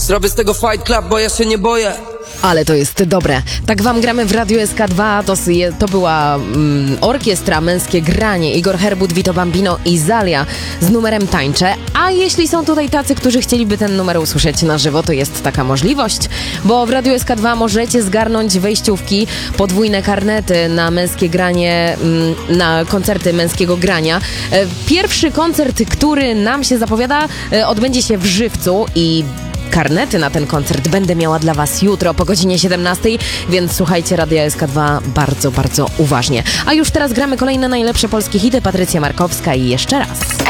Zrobię z tego fight club, bo ja się nie boję. Ale to jest dobre. Tak wam gramy w Radiu SK2. To była orkiestra Męskie Granie, Igor Herbut, Vito Bambino i Zalia z numerem Tańczę. A jeśli są tutaj tacy, którzy chcieliby ten numer usłyszeć na żywo, to jest taka możliwość, bo w Radiu SK2 możecie zgarnąć wejściówki, podwójne karnety na Męskie Granie, na koncerty Męskiego Grania. Pierwszy koncert, który nam się zapowiada, odbędzie się w Żywcu i karnety na ten koncert będę miała dla was jutro po godzinie 17, więc słuchajcie Radia SK2 bardzo, bardzo uważnie. A już teraz gramy kolejne najlepsze polskie hity. Patrycja Markowska i Jeszcze raz.